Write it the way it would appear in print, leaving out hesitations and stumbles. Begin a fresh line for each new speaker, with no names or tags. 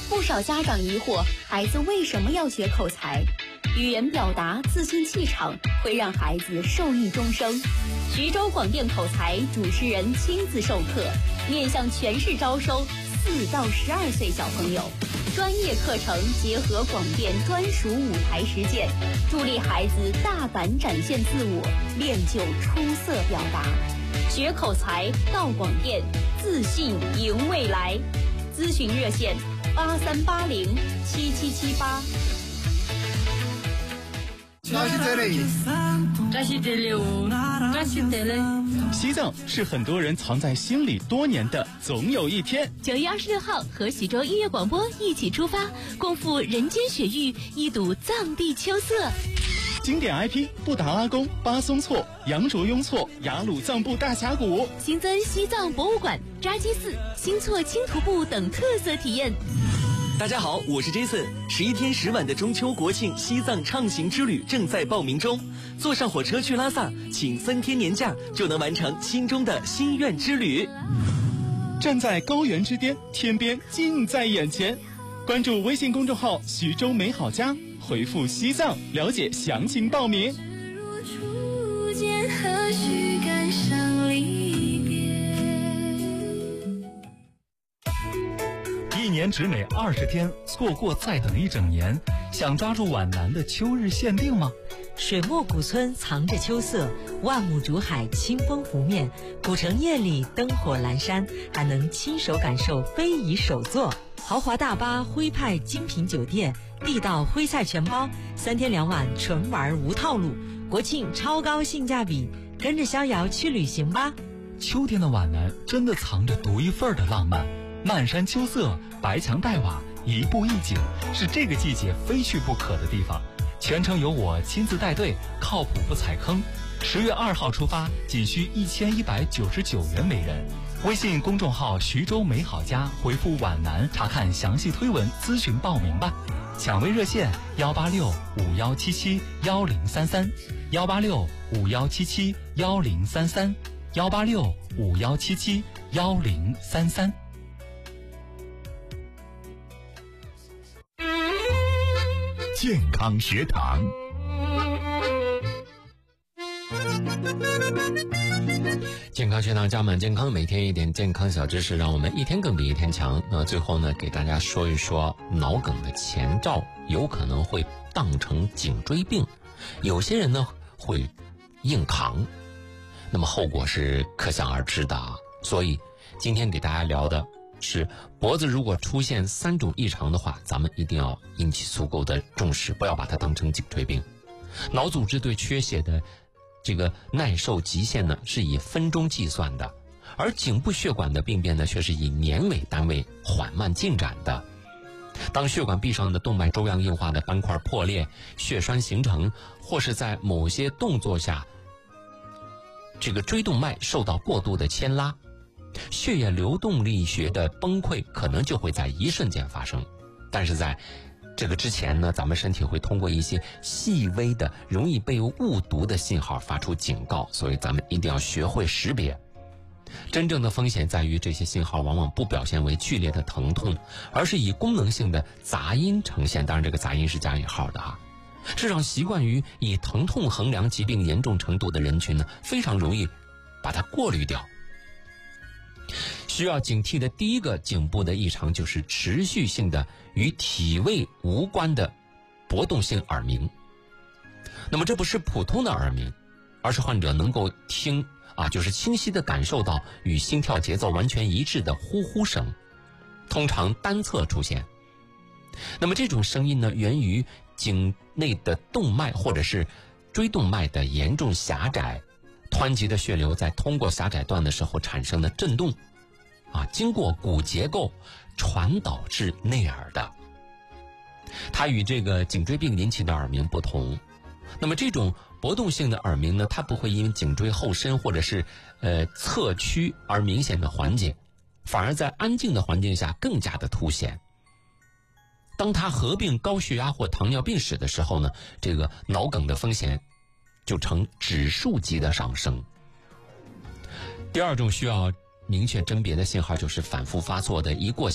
不少家长疑惑，孩子为什么要学口才？语言表达、自信气场会让孩子受益终生。徐州广电口才主持人亲自授课，面向全市招收4到12岁小朋友。专业课程结合广电专属舞台实践，助力孩子大胆展现自我，练就出色表达。学口才到广电，自信赢未来。咨询热线83807778。
西藏是很多人藏在心里多年的总有一天。
9月26号，和徐州音乐广播一起出发，共赴人间雪域，一睹藏地秋色。
经典 IP 布达拉宫、巴松措、羊卓雍措、雅鲁藏布大峡谷，
新增西藏博物馆、扎基寺、新措轻徒步等特色体验。
大家好，我是 Jason。11天10晚的中秋国庆西藏畅行之旅正在报名中，坐上火车去拉萨，请3天年假就能完成心中的心愿之旅。
站在高原之巅，天边近在眼前。关注微信公众号徐州美好家，回复西藏了解详情报名。
1年只美20天，错过再等一整年。想抓住皖南的秋日限定吗？
水墨古村藏着秋色，万亩竹海清风拂面，古城夜里灯火阑珊，还能亲手感受非遗手作。豪华大巴、徽派精品酒店、地道徽菜全包，3天2晚纯玩无套路，国庆超高性价比，跟着逍遥去旅行吧。
秋天的皖南真的藏着独一份的浪漫，漫山秋色，白墙黛瓦，一步一景，是这个季节非去不可的地方。全程由我亲自带队，靠谱不踩坑。10月2号出发，仅需1199元每人。微信公众号徐州美好家回复皖南查看详细推文，咨询报名吧。抢位热线18651771033 18651771033 18651771033。
健康学堂，
健康学堂加满健康，每天一点健康小知识，让我们一天更比一天强。那最后呢，给大家说一说脑梗的前兆，有可能会当成颈椎病，有些人呢会硬扛，那么后果是可想而知的啊。所以今天给大家聊的是脖子如果出现3种异常的话，咱们一定要引起足够的重视，不要把它当成颈椎病。脑组织对缺血的这个耐受极限呢是以分钟计算的，而颈部血管的病变呢却是以年为单位缓慢进展的。当血管壁上的动脉粥样硬化的斑块破裂，血栓形成，或是在某些动作下这个椎动脉受到过度的牵拉，血液流动力学的崩溃可能就会在一瞬间发生。但是在这个之前呢，咱们身体会通过一些细微的容易被误读的信号发出警告，所以咱们一定要学会识别。真正的风险在于这些信号往往不表现为剧烈的疼痛，而是以功能性的杂音呈现，当然这个杂音是加引号的哈。这让习惯于以疼痛衡量疾病严重程度的人群呢，非常容易把它过滤掉。需要警惕的第一个颈部的异常就是持续性的与体位无关的搏动性耳鸣。那么这不是普通的耳鸣，而是患者能够听就是清晰地感受到与心跳节奏完全一致的呼呼声，通常单侧出现。那么这种声音呢，源于颈内的动脉或者是椎动脉的严重狭窄，湍急的血流在通过狭窄段的时候产生的震动经过骨结构传导至内耳的。它与这个颈椎病引起的耳鸣不同。那么这种搏动性的耳鸣呢，它不会因为颈椎后伸或者是侧屈而明显的缓解，反而在安静的环境下更加的凸显。当它合并高血压或糖尿病史的时候呢，这个脑梗的风险就呈指数级的上升。第二种需要明确甄别的信号就是反复发作的一过